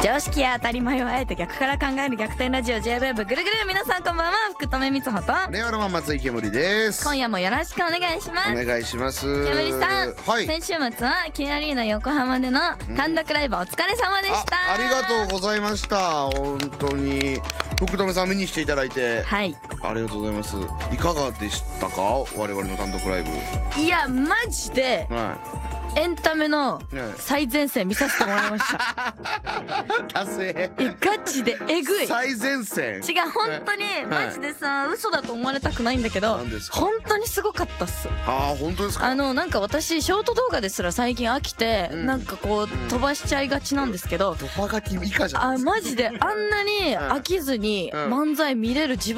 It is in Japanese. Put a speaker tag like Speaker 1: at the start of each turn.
Speaker 1: 常識や当たり前をあえて逆から考える逆転ラジオ J-WAVE ぐるぐる。皆さんこんばんは、福留光穂と
Speaker 2: 令和ロマン松井けむりです。
Speaker 1: 今夜もよろしくお願いします。
Speaker 2: お願いします。
Speaker 1: けむりさん、
Speaker 2: はい、
Speaker 1: 先週末はキュアリーナ横浜での単独ライブお疲れ様でした。
Speaker 2: ありがとうございました。本当に福留さん見にしていただいて、
Speaker 1: はい、
Speaker 2: ありがとうございます。いかがでしたか、我々の単独ライブ。
Speaker 1: いやマジで、エンタメの最前線見させてもらいました。
Speaker 2: 達成。
Speaker 1: ガチでえぐい。
Speaker 2: 最前線。
Speaker 1: 違う、本当にマジでさ、嘘だと思われたくないんだけど、本当にすごかったっす。
Speaker 2: ああ、本当ですか。
Speaker 1: なんか私ショート動画ですら最近飽きて、なんかこう飛ばしちゃいがちなんですけど、
Speaker 2: 飛ばがき以下じゃん。
Speaker 1: マジであんなに飽きずに漫才見れる自分